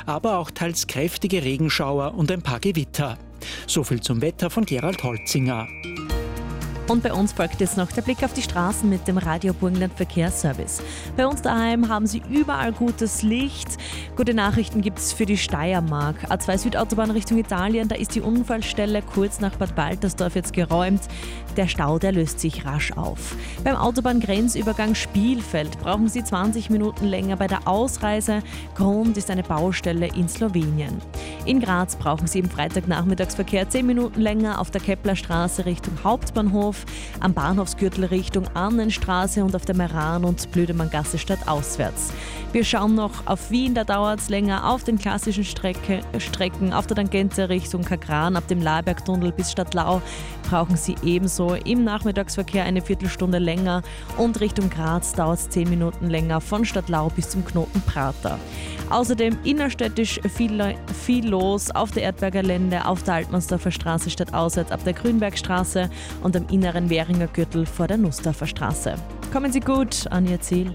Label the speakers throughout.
Speaker 1: aber auch teils kräftige Regenschauer und ein paar Gewitter. So viel zum Wetter von Gerald Holzinger.
Speaker 2: Und bei uns folgt jetzt noch der Blick auf die Straßen mit dem Radio Burgenland Verkehrsservice. Bei uns daheim haben Sie überall gutes Licht. Gute Nachrichten gibt es für die Steiermark. A2 Südautobahn Richtung Italien, da ist die Unfallstelle kurz nach Bad Baltersdorf jetzt geräumt. Der Stau, der löst sich rasch auf. Beim Autobahngrenzübergang Spielfeld brauchen Sie 20 Minuten länger bei der Ausreise. Grund ist eine Baustelle in Slowenien. In Graz brauchen Sie im Freitagnachmittagsverkehr 10 Minuten länger auf der Keplerstraße Richtung Hauptbahnhof, am Bahnhofsgürtel Richtung Annenstraße und auf der Meran- und Blödemanngasse stadtauswärts. Wir schauen noch auf Wien, da dauert es länger auf den klassischen Strecken, auf der Tangente Richtung Kagran, ab dem Labergtunnel bis Stadtlau brauchen Sie ebenso im Nachmittagsverkehr eine Viertelstunde länger und Richtung Graz dauert es 10 Minuten länger von Stadtlau bis zum Knoten Prater. Außerdem innerstädtisch viel los auf der Erdberger Lände, auf der Altmannsdorfer Straße stadtauswärts ab der Grünbergstraße und am inneren Währinger Gürtel vor der Nussdorfer Straße. Kommen Sie gut an Ihr Ziel.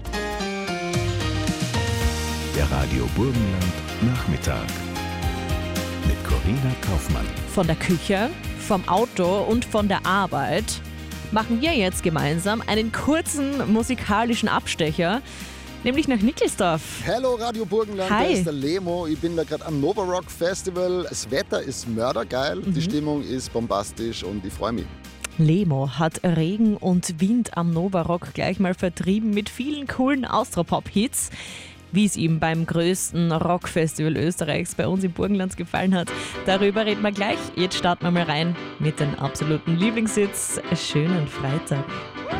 Speaker 3: Der Radio Burgenland Nachmittag mit Corinna Kaufmann.
Speaker 2: Von der Küche, vom Auto und von der Arbeit machen wir jetzt gemeinsam einen kurzen musikalischen Abstecher, nämlich nach Nickelsdorf.
Speaker 4: Hallo Radio Burgenland,
Speaker 2: Hi.
Speaker 4: da ist der Lemo. Ich bin da gerade am Nova Rock Festival. Das Wetter ist mördergeil, die Stimmung ist bombastisch und ich freue mich.
Speaker 2: Lemo hat Regen und Wind am Nova Rock gleich mal vertrieben mit vielen coolen Austropop-Hits. Wie es ihm beim größten Rockfestival Österreichs bei uns im Burgenland gefallen hat. Darüber reden wir gleich. Jetzt starten wir mal rein mit den absoluten Lieblingshits. Schönen Freitag.